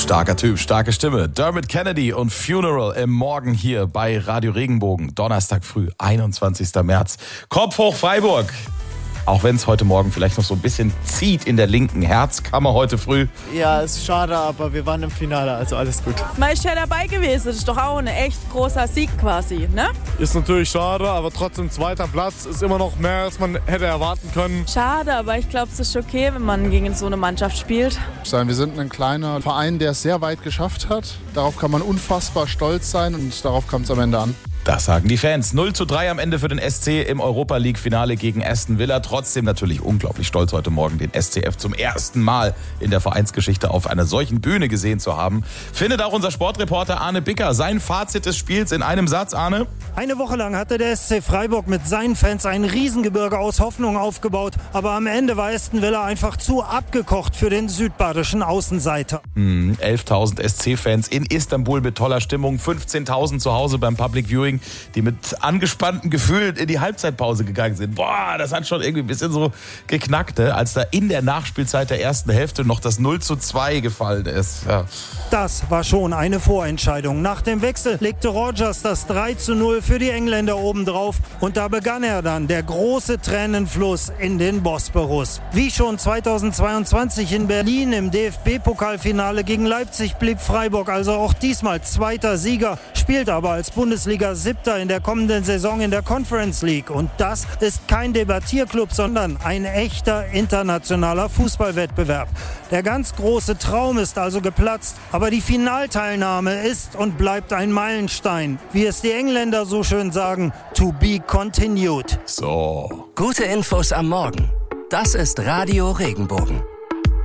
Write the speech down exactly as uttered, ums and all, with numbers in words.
Starker Typ, starke Stimme. Dermot Kennedy und Funeral im Morgen hier bei Radio Regenbogen. Donnerstag früh, einundzwanzigster März. Kopf hoch Freiburg. Auch wenn es heute Morgen vielleicht noch so ein bisschen zieht in der linken Herzkammer heute früh. Ja, ist schade, aber wir waren im Finale, also alles gut. Man ist ja dabei gewesen, das ist doch auch ein echt großer Sieg quasi, ne? Ist natürlich schade, aber trotzdem zweiter Platz ist immer noch mehr, als man hätte erwarten können. Schade, aber ich glaube, es ist okay, wenn man gegen so eine Mannschaft spielt. Wir sind ein kleiner Verein, der es sehr weit geschafft hat. Darauf kann man unfassbar stolz sein und darauf kommt es am Ende an. Das sagen die Fans. null zu drei am Ende für den S C im Europa-League-Finale gegen Aston Villa. Trotzdem natürlich unglaublich stolz, heute Morgen den S C F zum ersten Mal in der Vereinsgeschichte auf einer solchen Bühne gesehen zu haben. Findet auch unser Sportreporter Arne Bicker sein Fazit des Spiels in einem Satz, Arne? Eine Woche lang hatte der S C Freiburg mit seinen Fans ein Riesengebirge aus Hoffnung aufgebaut. Aber am Ende war Aston Villa einfach zu abgekocht für den südbadischen Außenseiter. Hm, elftausend S C-Fans in Istanbul mit toller Stimmung, fünfzehntausend zu Hause beim Public Viewing, die mit angespannten Gefühlen in die Halbzeitpause gegangen sind. Boah, das hat schon irgendwie ein bisschen so geknackt, ne? Als da in der Nachspielzeit der ersten Hälfte noch das null zu zwei gefallen ist. Ja. Das war schon eine Vorentscheidung. Nach dem Wechsel legte Rodgers das drei zu null für die Engländer obendrauf und da begann er dann, der große Tränenfluss in den Bosporus. Wie schon zweitausendzweiundzwanzig in Berlin im D F B-Pokalfinale gegen Leipzig blieb Freiburg also auch diesmal zweiter Sieger, spielt aber als Bundesliga Siebter in der kommenden Saison in der Conference League. Und das ist kein Debattierclub, sondern ein echter internationaler Fußballwettbewerb. Der ganz große Traum ist also geplatzt, aber die Finalteilnahme ist und bleibt ein Meilenstein. Wie es die Engländer so schön sagen, to be continued. So. Gute Infos am Morgen. Das ist Radio Regenbogen.